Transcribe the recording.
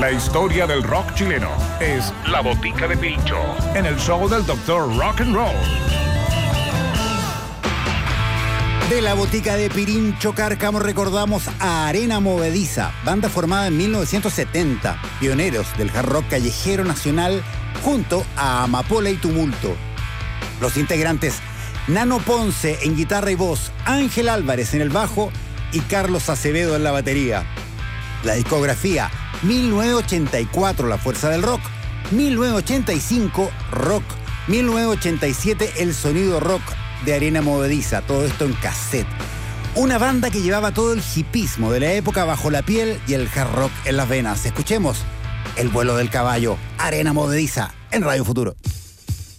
La historia del rock chileno es La Botica de Pirincho, en el show del Dr. Rock and Roll. De La Botica de Pirincho Cárcamo recordamos a Arena Movediza, banda formada en 1970, pioneros del hard rock callejero nacional junto a Amapola y Tumulto. Los integrantes: Nano Ponce en guitarra y voz, Ángel Álvarez en el bajo y Carlos Acevedo en la batería. La discografía: 1984 La Fuerza del Rock, 1985 Rock, 1987 El Sonido Rock de Arena Movediza, todo esto en cassette. Una banda que llevaba todo el hipismo de la época bajo la piel y el hard rock en las venas. Escuchemos El vuelo del caballo, Arena Movediza, en Radio Futuro.